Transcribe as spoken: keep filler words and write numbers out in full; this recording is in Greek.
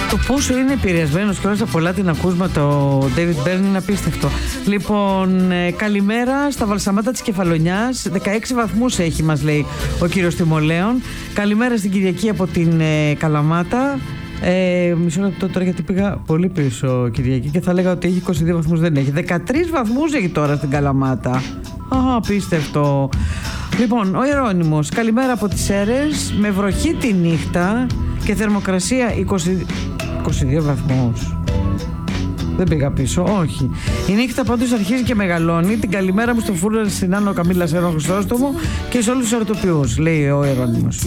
Το πόσο είναι επηρεασμένος και όλα τα πολλά την ακούσματα ο David Byrne είναι απίστευτο. Λοιπόν, ε, καλημέρα στα Βαλσαμάτα της Κεφαλονιάς. δεκαέξι βαθμούς έχει, μας λέει ο κύριος Τιμολέων. Καλημέρα στην Κυριακή από την ε, Καλαμάτα. Ε, μισό λεπτό τώρα, γιατί πήγα πολύ πίσω Κυριακή και θα λέγα ότι έχει είκοσι δύο βαθμούς, δεν έχει. δεκατρείς βαθμούς έχει τώρα στην Καλαμάτα. Α, απίστευτο. Λοιπόν, ο Ιερώνυμος, καλημέρα από τις Σέρρες, με βροχή τη νύχτα και θερμοκρασία είκοσι, είκοσι δύο βαθμούς. Δεν πήγα πίσω, όχι. Η νύχτα πάντως αρχίζει και μεγαλώνει. Την καλημέρα μου στο Φούρναρ, στην Άνω Καμίλα Σέρων Χρυσόστομο και σε όλους τους αρτοποιούς, λέει ο Ιερώνυμος.